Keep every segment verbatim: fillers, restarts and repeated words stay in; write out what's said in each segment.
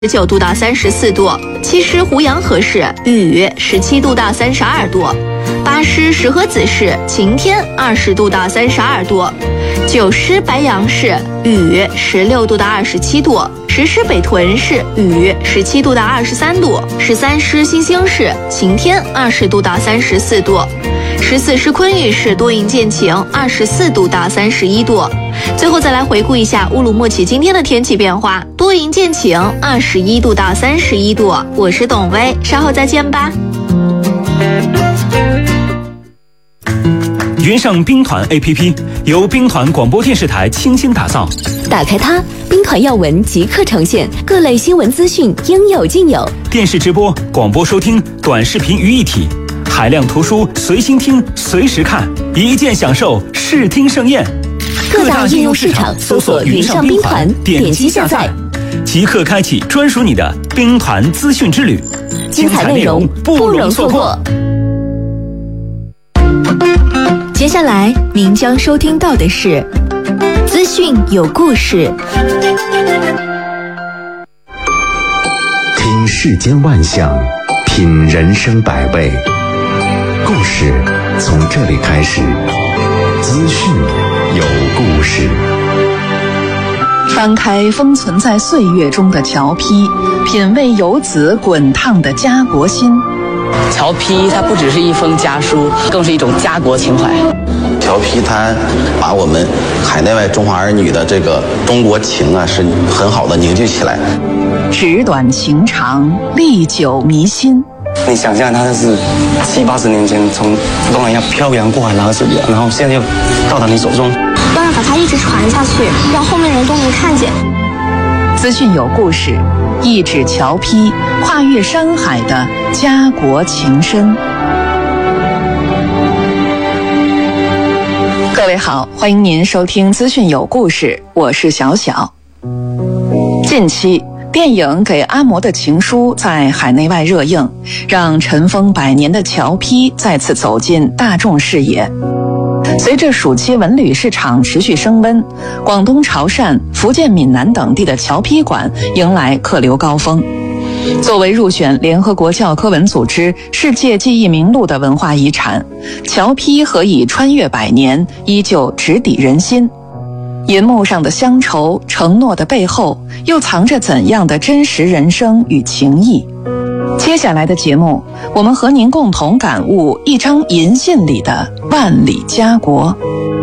十九度到三十四度，七师湖阳河市雨，十七度到三十二度，八师石河子市晴天，二十度到三十二度，九师白杨市雨，十六度到二十七度，十师北屯市雨，十七度到二十三度，十三师新兴市晴天，二十度到三十四度，十四师昆玉市多云见晴，二十四度到三十一度。最后再来回顾一下乌鲁木齐今天的天气变化，多云见晴，二十一度到三十一度。我是董薇，稍后再见吧。 云上兵团 A P P 由兵团广播电视台倾心打造， 打开它，兵团要闻即刻呈现，各类新闻资讯应有尽有， 电视直播、广播收听、短视频于一体，海量图书随心听随时看，一键享受视听盛宴。 各大应用市场搜索云上兵团，点击下载， 即刻开启专属你的兵团资讯之旅， 精彩内容不容错过。接下来您将收听到的是资讯有故事。 听世间万象，品人生百味，故事从这里开始。资讯有故事。 翻开封存在岁月中的侨批，品味游子滚烫的家国心。 侨批它不只是一封家书，更是一种家国情怀。 侨批它把我们海内外中华儿女的这个中国情啊，是很好的凝聚起来。 纸短情长，历久弥新。 你想象它是七八十年前从东南亚漂洋过海拿着，然后现在又到达你手中， 当然把它一直传下去，让后面人都能看见。 资讯有故事，一纸侨批，跨越山海的家国情深。各位好，欢迎您收听资讯有故事，我是小小。近期电影《给阿嬷的情书》在海内外热映，让尘封百年的侨批再次走进大众视野。随着暑期文旅市场持续升温，广东潮汕、福建闽南等地的侨批馆迎来客流高峰。作为入选联合国教科文组织世界记忆名录的文化遗产，侨批何以穿越百年，依旧直抵人心？银幕上的乡愁承诺的背后，又藏着怎样的真实人生与情谊？接下来的节目，我们和您共同感悟一张银信里的万里家国。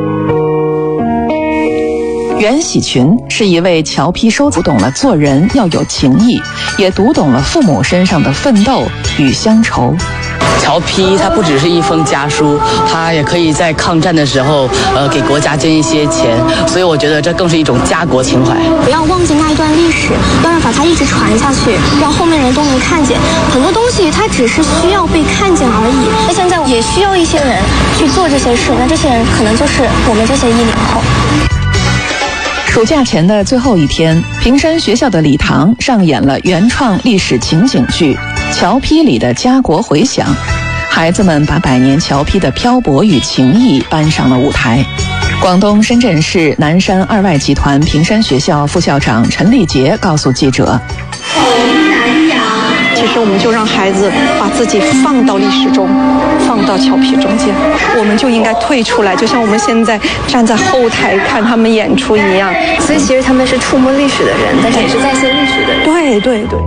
袁喜群是一位侨批收藏，读懂了做人要有情义，也读懂了父母身上的奋斗与乡愁。 侨批它不只是一封家书，它也可以在抗战的时候，呃，给国家捐一些钱，所以我觉得这更是一种家国情怀。 不要忘记那一段历史，要让把它一直传下去，让后面人都能看见。很多东西它只是需要被看见而已。那现在也需要一些人去做这些事，那这些人可能就是我们这些一零后。 暑假前的最后一天，平山学校的礼堂上演了原创历史情景剧《侨批里的家国回响》，孩子们把百年侨批的漂泊与情谊搬上了舞台。广东深圳市南山二外集团平山学校副校长陈丽杰告诉记者， 其实我们就让孩子把自己放到历史中，放到侨批中间，我们就应该退出来，就像我们现在站在后台看他们演出一样。 所以其实他们是触摸历史的人，但是也是再现历史的人。 对对对。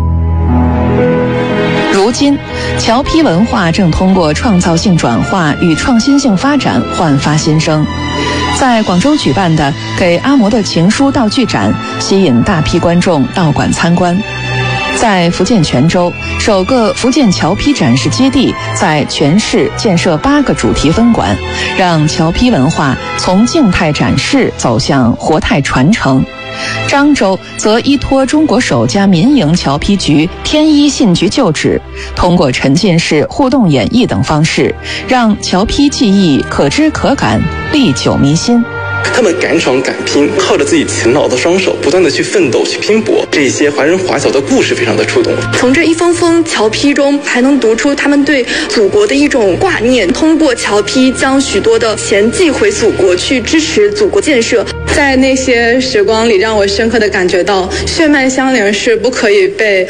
如今，侨批文化正通过创造性转化与创新性发展焕发新生。在广州举办的《给阿嬷的情书》道具展，吸引大批观众到馆参观。在福建泉州，首个福建侨批展示基地在全市建设八个主题分馆，让侨批文化从静态展示走向活态传承。漳州则依托中国首家民营侨批局天一信局旧址，通过沉浸式互动演绎等方式，让侨批技艺可知可感，历久弥新。 他们敢闯敢拼，靠着自己勤劳的双手，不断的去奋斗、去拼搏。这些华人华侨的故事非常的触动。 从这一封封侨批中，还能读出他们对祖国的一种挂念。通过侨批，将许多的钱寄回祖国，去支持祖国建设。 在那些时光里，让我深刻的感觉到血脉相连是不可以被